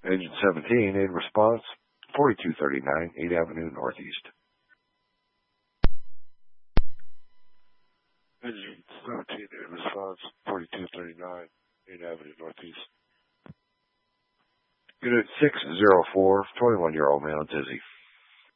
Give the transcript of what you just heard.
Agent 17, in response, 4239 8th Avenue Northeast. Agent 17, in response, 4239 8th Avenue Northeast. Unit 604, 21-year-old male, dizzy,